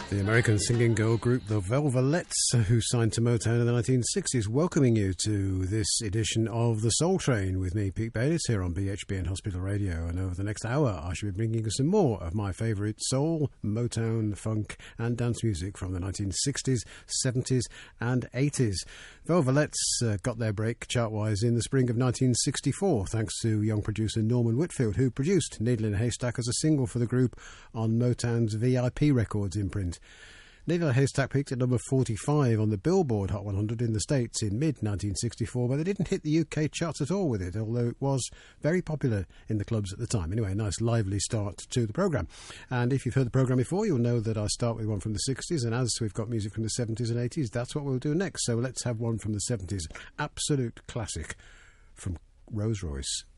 The American singing girl group The Velvelettes, who signed to Motown in the 1960s, welcoming you to this edition of The Soul Train with me, Pete Bayliss, here on BHBN Hospital Radio. And over the next hour, I shall be bringing you some more of my favourite soul, Motown, funk and dance music from the 1960s, 70s and 80s. Velvelettes got their break chart-wise in the spring of 1964, thanks to young producer Norman Whitfield, who produced Needle in a Haystack as a single for the group on Motown's VIP Records imprint. Needle in a Haystack peaked at number 45 on the Billboard Hot 100 in the States in mid-1964, but they didn't hit the UK charts at all with it, although it was very popular in the clubs at the time. Anyway, a nice lively start to the programme. And if you've heard the programme before, you'll know that I start with one from the 60s, and as we've got music from the 70s and 80s, that's what we'll do next. So let's have one from the 70s. Absolute classic from Rose Royce.